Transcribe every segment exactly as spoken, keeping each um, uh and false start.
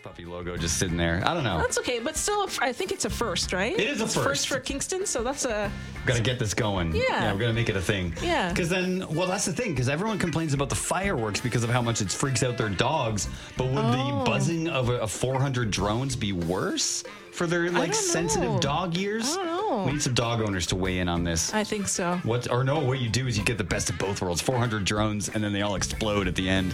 Hush Puppy logo just sitting there. I don't know. That's okay, but still, I think it's a first, right? It is a it's first. First for Kingston, so that's a... Got to get this going. Yeah. Yeah, we're going to make it a thing. Yeah. Because then, well, that's the thing, because everyone complains about the fireworks because of how much it freaks out their dogs. But would Oh. the buzzing of, a, of four hundred drones be worse for their, like, don't sensitive know. dog ears? I don't know. We need some dog owners to weigh in on this. I think so. What, or no, what you do is you get the best of both worlds. four hundred drones, and then they all explode at the end.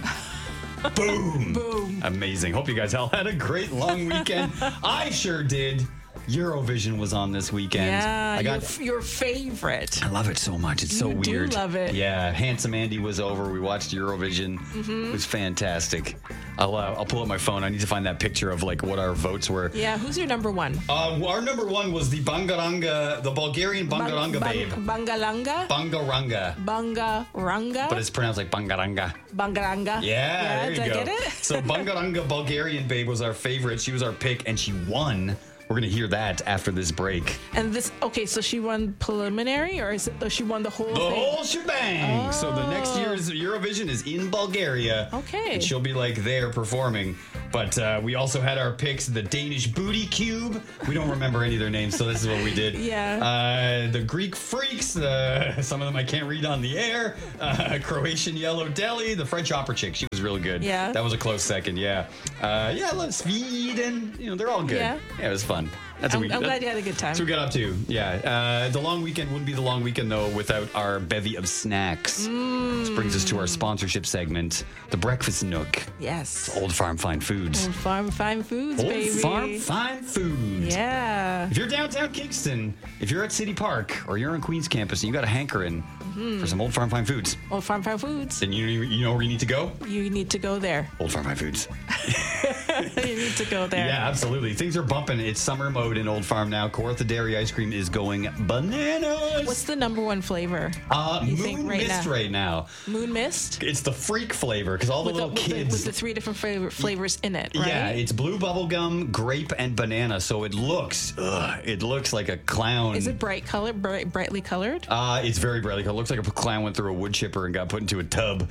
Boom. Boom. Amazing. Hope you guys all had a great long weekend. I sure did. Eurovision was on this weekend. Yeah, I got your, your favorite. I love it so much. It's so You do weird. love it. Yeah, Handsome Andy was over. We watched Eurovision. Mm-hmm. It was fantastic. I'll uh, I'll pull up my phone. I need to find that picture of like what our votes were. Yeah, who's your number one? Uh, our number one was the Bangaranga, the Bulgarian Bangaranga Bang- babe. bang- Bangalanga? Bangaranga. Bangaranga? But it's pronounced like Bangaranga. Bangaranga? Yeah, there you did I go. get it? So Bangaranga Bulgarian babe was our favorite. She was our pick, and she won. We're gonna hear that after this break. And this, okay, so she won preliminary, or is it, or she won the whole The thing? whole shebang. So the next year's Eurovision is in Bulgaria. Okay. And she'll be like there performing. But uh, we also had our picks: the Danish Booty Cube. We don't remember any of their names, so this is what we did. Yeah. Uh, the Greek Freaks. Uh, some of them I can't read on the air. Uh, Croatian Yellow Deli. The French Opera Chick. She was really good. Yeah. That was a close second. Yeah. Uh, yeah. Let's Sweden. You know, they're all good. Yeah. Yeah, it was fun. That's I'm, what we, I'm that- glad you had a good time. that's what we got up to. Yeah. Uh, the long weekend wouldn't be the long weekend, though, without our bevy of snacks. This brings us to our sponsorship segment, the Breakfast Nook. Yes. Old Farm Fine Foods. Old Farm Fine Foods, Old baby. Farm Fine Foods. Yeah. If you're downtown Kingston, if you're at City Park, or you're on Queens campus and you got a hankering for some Old Farm Fine Foods, Old Farm Fine Foods. then you, you know where you need to go? You need to go there. Old Farm Fine Foods. You need to go there. Yeah, absolutely. Things are bumping. It's summer mode in Old Farm now. Kawartha Dairy Ice Cream is going bananas. What's the number one flavor? uh, you Moon think right Mist now? right now. Moon Mist? It's the freak flavor because all the With the, little with, the, kids. with the three different flavor, flavors in it, right? Yeah, it's blue bubblegum, grape, and banana. So it looks, ugh, it looks like a clown. Is it bright color, bright, brightly colored? Uh, it's very brightly colored. It looks like a clown went through a wood chipper and got put into a tub.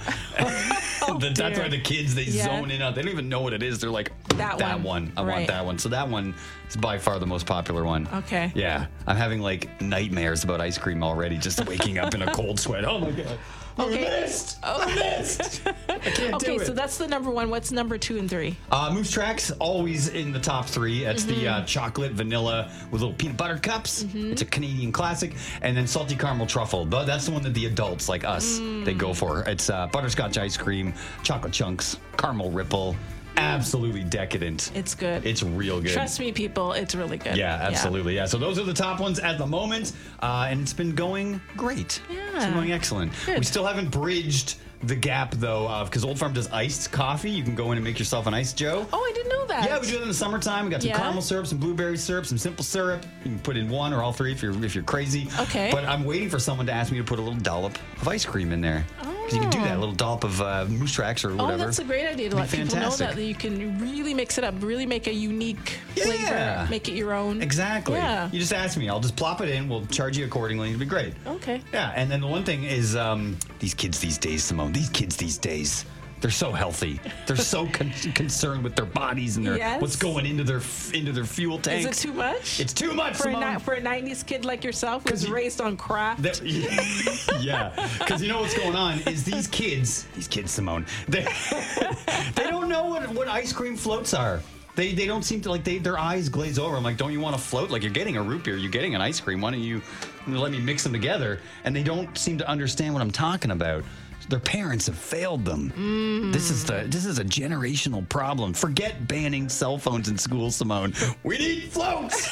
Oh, The- that's dear. why the kids, they Yeah. zone in on. They don't even know what it is. They're like, That that one. one. I want Right. that one. So that one is by far the most popular one. Okay. Yeah. I'm having like nightmares about ice cream already, just waking up in a cold sweat. Oh my God. Okay. I missed. I missed. I can't Okay, do it. so that's the number one. What's number two and three? Uh, Moose Tracks, always in the top three. That's the Mm-hmm. uh, chocolate vanilla with little peanut butter cups. It's a Canadian classic. And then salty caramel truffle. Th- That's the one that the adults like us, they go for. It's uh, butterscotch ice cream, chocolate chunks, caramel ripple. Absolutely decadent. It's good. It's real good. Trust me, people, it's really good. Yeah, absolutely. Yeah. So those are the top ones at the moment. Uh, and it's been going great. It's Yeah. been going excellent. Good. We still haven't bridged the gap, though, of because Old Farm does iced coffee. You can go in and make yourself an iced Joe. Oh, I didn't know that. Yeah, we do it in the summertime. We got some Yeah. caramel syrup, some blueberry syrup, some simple syrup. You can put in one or all three if you're if you're crazy. Okay. But I'm waiting for someone to ask me to put a little dollop of ice cream in there. Because you can do that, a little dollop of uh, Moose Tracks or whatever. Oh, that's a great idea to It'd let be people know fantastic. that you can really mix it up, really make a unique Yeah. flavor, make it your own. Exactly. Yeah. You just ask me. I'll just plop it in. We'll charge you accordingly. It'll be great. Okay. Yeah, and then the one thing is um, these kids these days, Simone, these kids these days, they're so healthy. They're so con- concerned with their bodies and their Yes. what's going into their f- into their fuel Is tanks. it too much? It's too much, for a, Simone. ni- for a nineties kid like yourself who 'Cause was you- raised on craft. That- yeah, because you know what's going on is these kids, these kids, Simone, they, they don't know what, what ice cream floats are. They, they don't seem to like they their eyes glaze over. I'm like, don't you want to float? Like you're getting a root beer, you're getting an ice cream. Why don't you let me mix them together? And they don't seem to understand what I'm talking about. Their parents have failed them. Mm. This is the this is a generational problem. Forget banning cell phones in school, Simone. We need floats.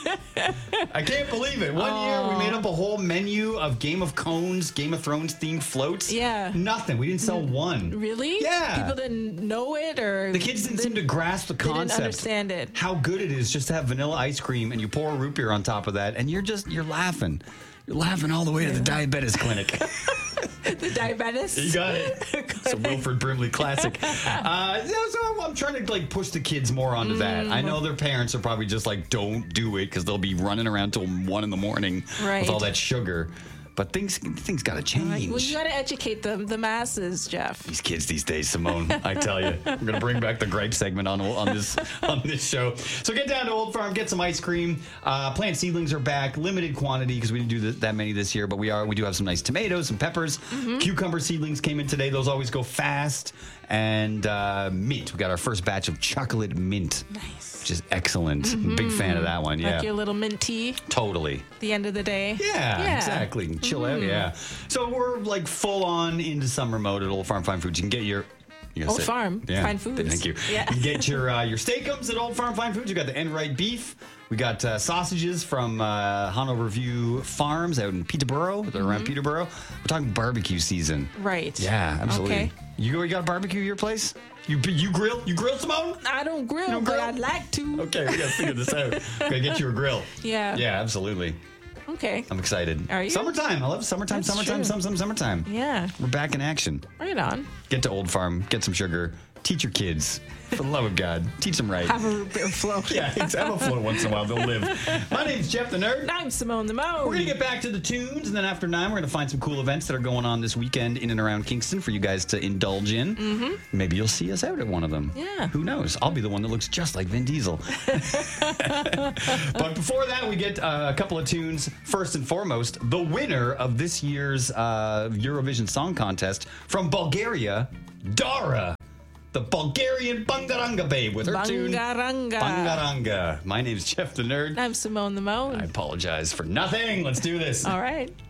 I can't believe it. One year we made up a whole menu of Game of Cones, Game of Thrones themed floats. Yeah. Nothing. We didn't sell one. Really? Yeah. People didn't know it, or The kids didn't seem to grasp the they didn't concept. understand it. How good it is just to have vanilla ice cream and you pour a root beer on top of that and you're just you're laughing. You're laughing all the way to the diabetes clinic. The diabetes. You got it. It's a Wilford Brimley classic. Uh, yeah, so I'm trying to like push the kids more onto that. I know their parents are probably just like, don't do it because they'll be running around till one in the morning Right. with all that sugar. But things things got to change. Well, you got to educate the, the masses, Jeff. These kids these days, Simone, I tell you. We're going to bring back the gripe segment on on this on this show. So get down to Old Farm, get some ice cream. Uh, plant seedlings are back, limited quantity because we didn't do th- that many this year, but we are we do have some nice tomatoes, some peppers. Mm-hmm. Cucumber seedlings came in today. Those always go fast. And uh, mint. We got our first batch of chocolate mint. Nice. Which is excellent. Mm-hmm. Big fan of that one, yeah. Like your little mint tea. Totally. The end of the day. Yeah, yeah. exactly. Chill mm. out, yeah. So we're like full on into summer mode at Old Farm Fine Foods. You can get your Old Farm yeah. Fine Foods. Thank you. Yeah. You can get your uh, your steakums at Old Farm Fine Foods. You got the Enright beef. We got uh, sausages from uh, Hanover View Farms out in Peterborough. They're mm-hmm. around Peterborough. We're talking barbecue season. Right. Yeah, absolutely. Okay. You you got a barbecue at your place? You you grill? You grill, Simone? I don't grill, don't but grill? I'd like to. Okay, we got to figure this out. Gotta get you a grill. Yeah. Yeah, absolutely. Okay. I'm excited. Are you? Summertime. I love summertime, That's summertime, true. some, some, summertime. Yeah. We're back in action. Right on. Get to Old Farm, get some sugar, teach your kids. For the love of God, teach them right. Have a root beer flow. Yeah, have a flow once in a while. They'll live. My name's Jeff the Nerd. I'm Simone the Mo. We're going to get back to the tunes, and then after nine, we're going to find some cool events that are going on this weekend in and around Kingston for you guys to indulge in. Mm-hmm. Maybe you'll see us out at one of them. Yeah. Who knows? I'll be the one that looks just like Vin Diesel. But before that, we get uh, a couple of tunes. First and foremost, the winner of this year's uh, Eurovision Song Contest from Bulgaria, Dara. The Bulgarian Bangaranga Babe with her Bangaranga. tune Bangaranga. My name's Jeff the Nerd. I'm Simone the Mo. I apologize for nothing. Let's do this. All right.